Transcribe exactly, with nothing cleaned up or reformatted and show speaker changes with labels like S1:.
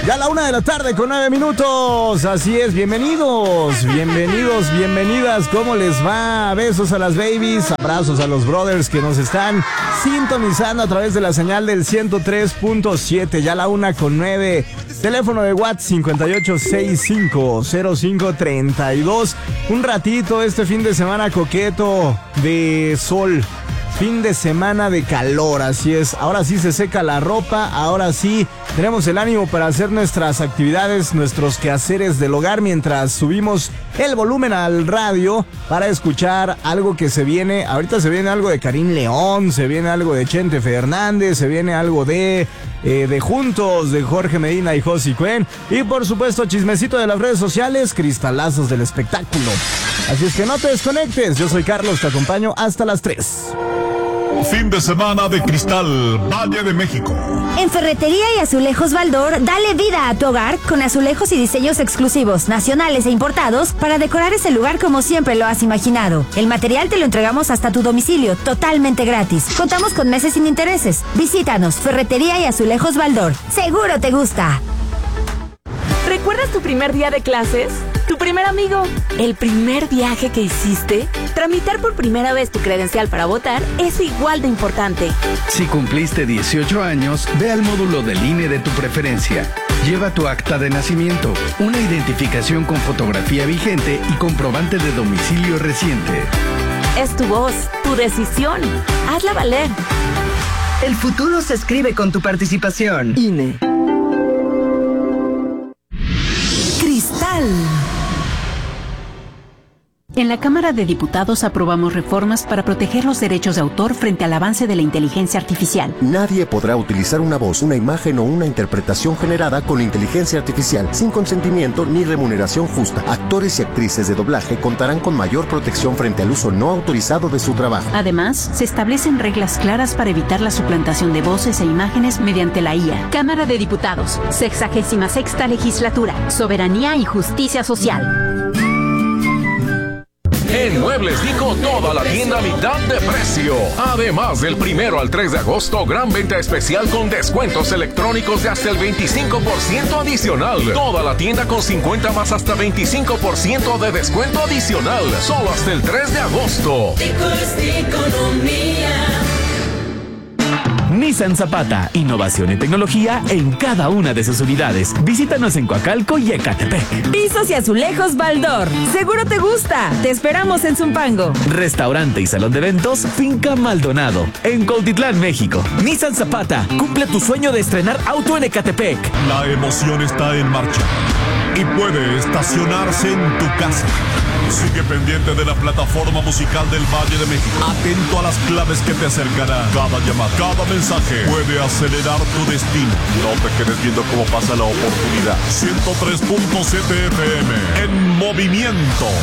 S1: Ya a la una de la tarde con nueve minutos. Así es, bienvenidos, bienvenidos, bienvenidas. ¿Cómo les va? Besos a las babies, abrazos a los brothers que nos están sintonizando a través de la señal del ciento tres punto siete. Ya a la una con nueve. Teléfono de WhatsApp cincuenta y ocho sesenta y cinco cero cinco treinta y dos. Un ratito este fin de semana coqueto de sol. Fin de semana de calor, así es. Ahora sí se seca la ropa, ahora sí tenemos el ánimo para hacer nuestras actividades, nuestros quehaceres del hogar mientras subimos el volumen al radio para escuchar algo que se viene. Ahorita se viene algo de Karim León, se viene algo de Chente Fernández, se viene algo de, eh, de Juntos, de Jorge Medina y Josi Cuen. Y por supuesto, chismecito de las redes sociales, cristalazos del espectáculo. Así es que no te desconectes, yo soy Carlos, te acompaño hasta las tres.
S2: Fin de semana de Cristal, Valle de México.
S3: En Ferretería y Azulejos Baldor, dale vida a tu hogar con azulejos y diseños exclusivos, nacionales e importados, para decorar ese lugar como siempre lo has imaginado. El material te lo entregamos hasta tu domicilio, totalmente gratis. Contamos con meses sin intereses. Visítanos, Ferretería y Azulejos Baldor. Seguro te gusta.
S4: ¿Recuerdas tu primer día de clases? ¿Tu primer amigo? ¿El primer viaje que hiciste? Tramitar por primera vez tu credencial para votar es igual de importante.
S5: Si cumpliste dieciocho años, ve al módulo del I N E de tu preferencia. Lleva tu acta de nacimiento, una identificación con fotografía vigente y comprobante de domicilio reciente.
S4: Es tu voz, tu decisión. Hazla valer.
S6: El futuro se escribe con tu participación. I N E.
S3: Cristal.
S7: En la Cámara de Diputados aprobamos reformas para proteger los derechos de autor frente al avance de la inteligencia artificial.
S8: Nadie podrá utilizar una voz, una imagen o una interpretación generada con inteligencia artificial sin consentimiento ni remuneración justa. Actores y actrices de doblaje contarán con mayor protección frente al uso no autorizado de su trabajo.
S7: Además, se establecen reglas claras para evitar la suplantación de voces e imágenes mediante la I A. Cámara de Diputados, sexagésima sexta legislatura, soberanía y justicia social.
S9: En Muebles Dico, toda la tienda a mitad de precio. Además, del primero al tres de agosto, gran venta especial con descuentos electrónicos de hasta el veinticinco por ciento adicional. Toda la tienda con cincuenta más hasta veinticinco por ciento de descuento adicional. Solo hasta el tres de agosto.
S10: Dico es economía.
S11: Nissan Zapata, innovación y tecnología en cada una de sus unidades. Visítanos en Coacalco y Ecatepec.
S12: Pisos y azulejos Baldor. Seguro te gusta. Te esperamos en Zumpango.
S11: Restaurante y salón de eventos Finca Maldonado, en Cuautitlán, México. Nissan Zapata, cumple tu sueño de estrenar auto en Ecatepec.
S2: La emoción está en marcha y puede estacionarse en tu casa. Sigue pendiente de la plataforma musical del Valle de México. Atento a las claves que te acercarán. Cada llamada, cada mensaje puede acelerar tu destino. No te quedes viendo cómo pasa la oportunidad. ciento tres punto siete F M en movimiento.